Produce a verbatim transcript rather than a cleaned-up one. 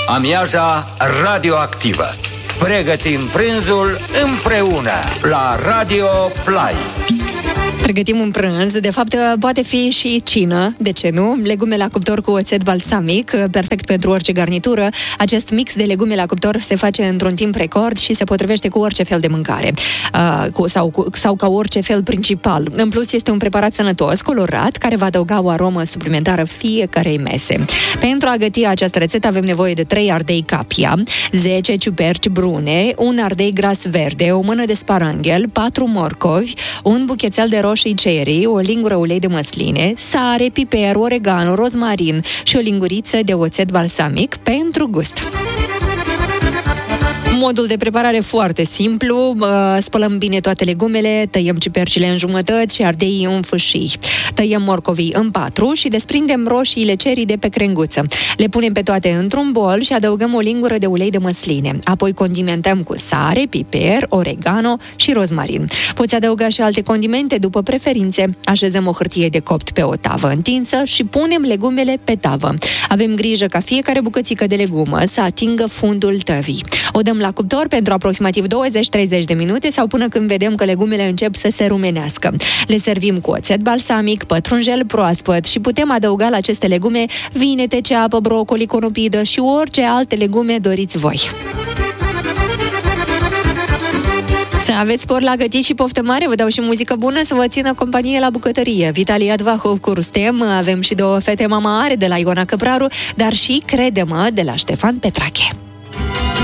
Amiaza radioactivă. Pregătim prânzul împreună la Radio Play. Pregătim un prânz, de fapt poate fi și cină, de ce nu? Legume la cuptor cu oțet balsamic, perfect pentru orice garnitură. Acest mix de legume la cuptor se face într-un timp record și se potrivește cu orice fel de mâncare uh, cu, sau, cu, sau ca orice fel principal. În plus, este un preparat sănătos, colorat, care va adăuga o aromă suplimentară fiecarei mese. Pentru a găti această rețetă avem nevoie de trei ardei capia, zece ciuperci brune, un ardei gras verde, o mână de sparanghel, patru morcovi, un buchețel de roșii cherry, o lingură ulei de măsline, sare, piper, oregano, rozmarin și o linguriță de oțet balsamic pentru gust. Modul de preparare foarte simplu, spălăm bine toate legumele, tăiem ciupercile în jumătăți și ardeii în fâșii. Tăiem morcovii în patru și desprindem roșiile cherry de pe crenguță. Le punem pe toate într-un bol și adăugăm o lingură de ulei de măsline. Apoi condimentăm cu sare, piper, oregano și rozmarin. Poți adăuga și alte condimente după preferințe. Așezăm o hârtie de copt pe o tavă întinsă și punem legumele pe tavă. Avem grijă ca fiecare bucățică de legumă să atingă fundul tăvii. O dăm la cuptor pentru aproximativ douăzeci-treizeci de minute sau până când vedem că legumele încep să se rumenească. Le servim cu oțet balsamic, pătrunjel proaspăt și putem adăuga la aceste legume vinete, ceapă, brocoli, conopidă și orice alte legume doriți voi. Să aveți spor la gătit și poftă mare, vă dau și muzică bună să vă țină companie la bucătărie. Vitalie Advahov cu Rustem, avem și două fete mama are de la Ioana Căpraru, dar și Crede-mă de la Ștefan Petrache.